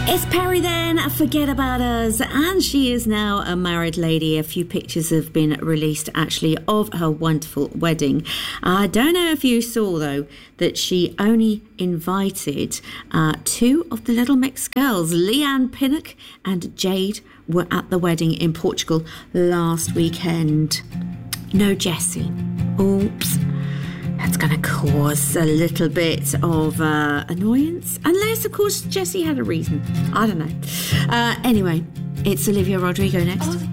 It's Perry then, Forget About Us, and she is now a married lady. A few pictures have been released actually of her wonderful wedding. I don't know if you saw though that she only invited two of the Little Mix girls. Leanne Pinnock and Jade were at the wedding in Portugal last weekend. No Jessie. Oops. That's going to cause a little bit of annoyance. Unless, of course, Jessie had a reason. I don't know. Anyway, it's Olivia Rodrigo next.